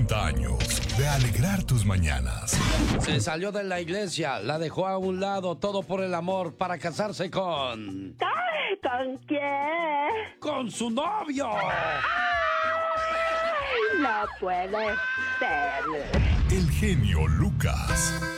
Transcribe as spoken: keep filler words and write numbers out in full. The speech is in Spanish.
cincuenta años de alegrar tus mañanas. Se salió de la iglesia, la dejó a un lado, todo por el amor, para casarse con... Ay, ¿con quién? ¡Con su novio! Ay, no puede ser. El genio Lucas.